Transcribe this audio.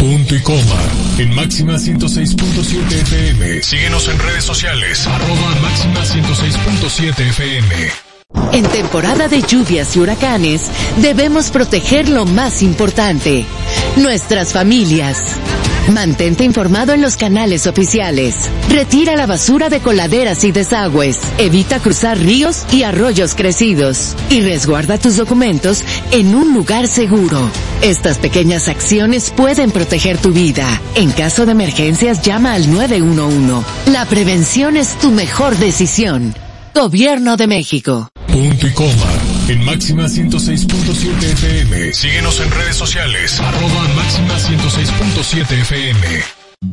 Punto y coma. En Máxima 106.7 FM. Síguenos en redes sociales. @Máxima 106.7 FM. En temporada de lluvias y huracanes, debemos proteger lo más importante: nuestras familias. Mantente informado en los canales oficiales. Retira la basura de coladeras y desagües. Evita cruzar ríos y arroyos crecidos. Y resguarda tus documentos en un lugar seguro. Estas pequeñas acciones pueden proteger tu vida. En caso de emergencias, llama al 911. La prevención es tu mejor decisión. Gobierno de México. Punto y coma. En Máxima 106.7 FM. Síguenos en redes sociales. @Máxima 106.7 FM.